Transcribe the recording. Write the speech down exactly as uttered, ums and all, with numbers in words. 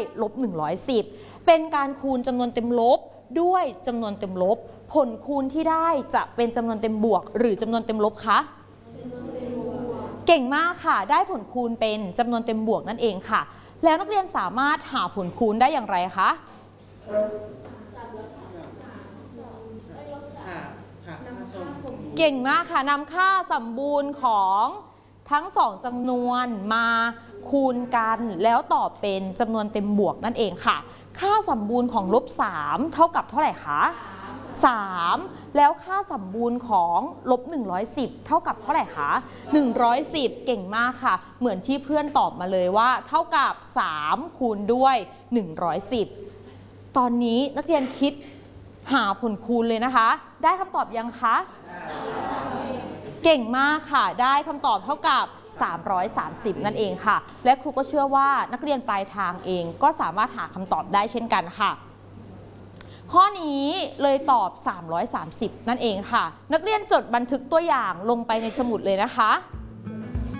ลบหนึ่งร้อยสิบเป็นการคูณจำนวนเต็มลบด้วยจำนวนเต็มลบผลคูณที่ได้จะเป็นจำนวนเต็มบวกหรือจำนวนเต็มลบคะเก่งมากค่ะได้ผลคูณเป็นจำนวนเต็มบวกนั่นเองค่ะแล้วนักเรียนสามารถหาผลคูณได้อย่างไรคะเก่งมากค่ะนำค่าสมบูรณ์ของทั้งสองจำนวนมาคูณกันแล้วตอบเป็นจำนวนเต็มบวกนั่นเองค่ะค่าสมบูรณ์ของลบสามเท่ากับเท่าไหร่คะสามแล้วค่าสมบูรณ์ของลบหนึ่งร้อยสิบเท่ากับเท่าไหร่คะหนึ่งร้อยสิบเก่งมากค่ะเหมือนที่เพื่อนตอบมาเลยว่าเท่ากับสามคูณด้วยหนึ่งร้อยสิบตอนนี้นักเรียนคิดหาผลคูณเลยนะคะได้คำตอบยังคะเก่งมากค่ะได้คำตอบเท่ากับสามร้อยสามสิบนั่นเองค่ะและครูก็เชื่อว่านักเรียนปลายทางเองก็สามารถหาคำตอบได้เช่นกันค่ะข้อนี้เลยตอบสามร้อยสามสิบนั่นเองค่ะนักเรียนจดบันทึกตัวอย่างลงไปในสมุดเลยนะคะ